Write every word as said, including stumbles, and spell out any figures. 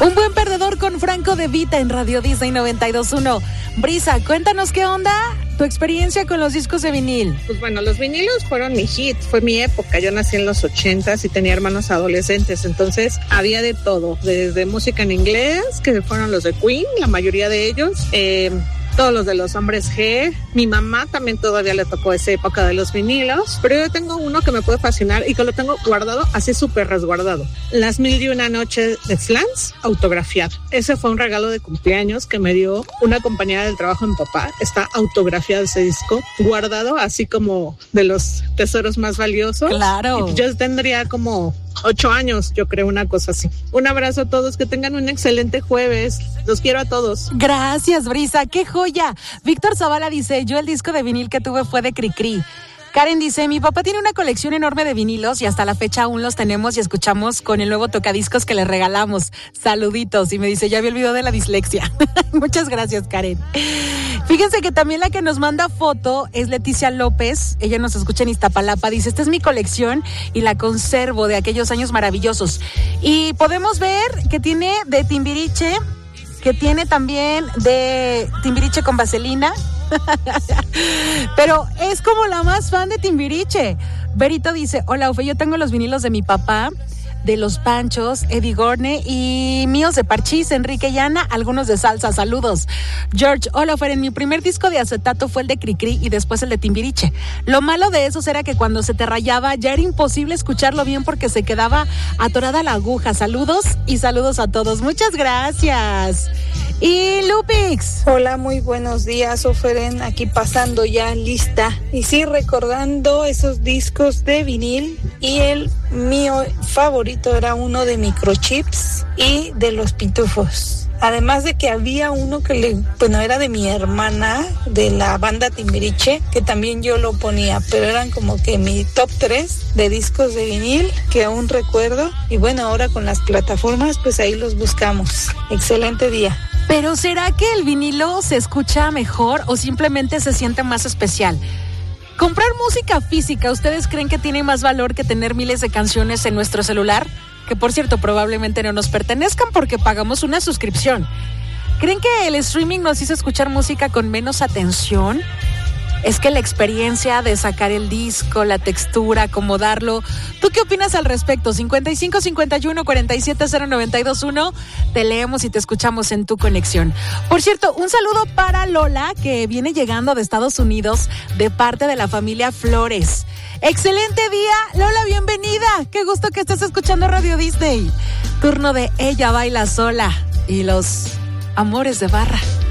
Un buen perdedor con Franco De Vita en Radio Disney noventa y dos punto uno. Brisa, cuéntanos qué onda tu experiencia con los discos de vinil. Pues bueno, los vinilos fueron mi hit, fue mi época. Yo nací en los ochentas y tenía hermanos adolescentes, entonces había de todo, desde música en inglés, que fueron los de Queen, la mayoría de ellos, eh, todos los de los Hombres G. Mi mamá también todavía le tocó esa época de los vinilos, pero yo tengo uno que me puede fascinar y que lo tengo guardado, así súper resguardado. Las Mil y Una Noches de Flans, autografiado. Ese fue un regalo de cumpleaños que me dio una compañera del trabajo de mi papá. Está autografiado ese disco, guardado así como de los tesoros más valiosos. Claro. Y yo tendría como ocho años, yo creo, una cosa así. Un abrazo a todos, que tengan un excelente jueves. Los quiero a todos. Gracias, Brisa, qué joya. Víctor Zavala dice, yo el disco de vinil que tuve fue de Cricri. Karen dice, mi papá tiene una colección enorme de vinilos y hasta la fecha aún los tenemos y escuchamos con el nuevo tocadiscos que le regalamos. Saluditos. Y me dice, ya había olvidado de la dislexia. Muchas gracias, Karen. Fíjense que también la que nos manda foto es Leticia López. Ella nos escucha en Iztapalapa. Dice, esta es mi colección y la conservo de aquellos años maravillosos. Y podemos ver que tiene de Timbiriche, que tiene también de Timbiriche con Vaselina. Pero es como la más fan de Timbiriche. Berito dice, hola Ufe, yo tengo los vinilos de mi papá, de Los Panchos, Eddie Gorne y míos de Parchís, Enrique y Ana, algunos de salsa, saludos. George, hola Fer, en mi primer disco de acetato fue el de Cricri y después el de Timbiriche. Lo malo de esos era que cuando se te rayaba ya era imposible escucharlo bien porque se quedaba atorada la aguja. Saludos y saludos a todos. Muchas gracias. Y Lupix. Hola, muy buenos días, Oferen, aquí pasando ya lista. Y sí, recordando esos discos de vinil, y el mío favorito era uno de Microchips y de Los Pitufos. Además de que había uno que le, bueno, era de mi hermana, de la banda Timbiriche, que también yo lo ponía, pero eran como que mi top tres de discos de vinil, que aún recuerdo. Y bueno, ahora con las plataformas, pues ahí los buscamos. Excelente día. Pero ¿será que el vinilo se escucha mejor o simplemente se siente más especial? Comprar música física, ¿ustedes creen que tiene más valor que tener miles de canciones en nuestro celular? Que por cierto, probablemente no nos pertenezcan porque pagamos una suscripción. ¿Creen que el streaming nos hizo escuchar música con menos atención? Es que la experiencia de sacar el disco, la textura, acomodarlo. ¿Tú qué opinas al respecto? cincuenta y cinco, cincuenta y uno, cuarenta y siete, cero noventa y dos uno. Te leemos y te escuchamos en tu conexión. Por cierto, un saludo para Lola, que viene llegando de Estados Unidos de parte de la familia Flores. ¡Excelente día! Lola, bienvenida. Qué gusto que estés escuchando Radio Disney. Turno de Ella Baila Sola y los Amores de Barra.